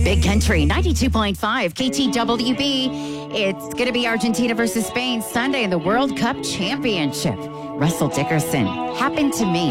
Big Country 92.5 KTWB. It's going to be Argentina versus Spain Sunday in the World Cup Championship. Russell Dickerson, happened to me.